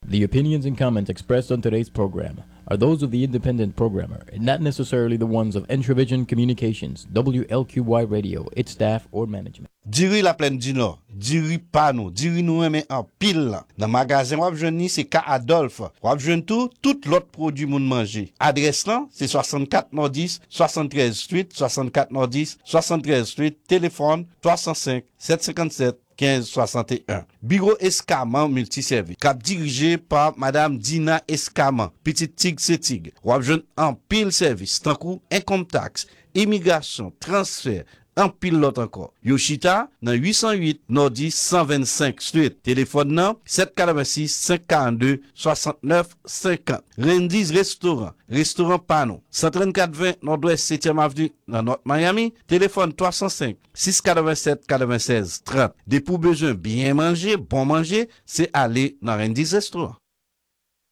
The opinions and comments expressed on today's program are those of the independent programmer and not necessarily the ones of Entravision Communications, WLQY Radio, its staff, or management. Diri la plaine du Nord, diri pa nou, diri nou eme en pile lan. Nan magasin wap jwenn ni se Ka Adolphe. Wap jwenn tout lot produit moun manje. Adres lan, c'est 64 Nordis, 73 Street, 64 Nordis, 73 Street, téléphone 305 757 1561. Bureau Escaman multiservice. Kap dirigé par Madame Dina Escaman. Petite Tig Setig. Wap jwenn en pile service. Tankou, income tax, immigration, transfert, en pile lot encore. Yoshita, dans 808 Nordis 125 Street. Téléphone nan 746 542 69 50. Rendi's Restaurant. Restaurant Pano. 13420 Nord-Ouest 7e Avenue dans North Miami. Téléphone 305 687 96 30. Des pour besoin bien manger, bon manger, c'est aller dans Rendi's Restaurant.